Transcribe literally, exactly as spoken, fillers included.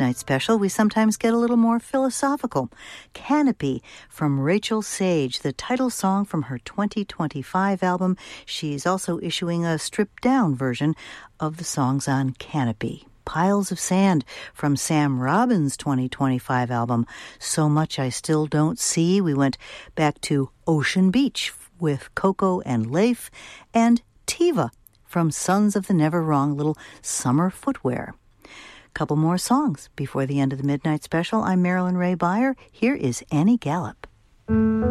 Midnight Special, we sometimes get a little more philosophical. Canopy from Rachel Sage, the title song from her twenty twenty-five album. She's also issuing a stripped-down version of the songs on Canopy. Piles of Sand from Sam Robbins' twenty twenty-five album, So Much I Still Don't See. We went back to Ocean Beach with Coco and Leif, and Tiva from Sons of the Never Wrong, little summer footwear. Couple more songs before the end of the Midnight Special. I'm Marilyn Ray Beyer. Here is Annie Gallup.